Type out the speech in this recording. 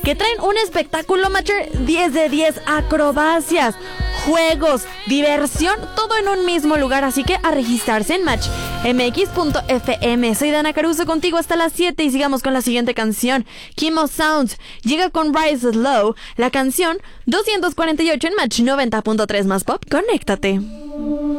que traen un espectáculo, Matcher, 10 de 10, acrobacias, juegos, diversión, todo en un mismo lugar, así que a registrarse en matchmx.fm. Soy Dana Caruso contigo hasta las 7 y sigamos con la siguiente canción. Kimo Sound llega con Rise Slow, la canción 248 en Match 90.3 más pop. Conéctate.